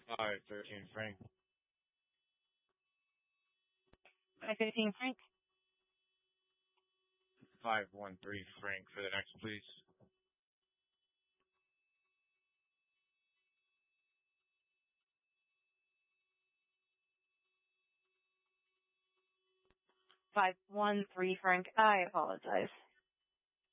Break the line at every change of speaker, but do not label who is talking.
513 Frank.
515 Frank.
513 Frank for the next, please.
Five one three Frank. I apologize.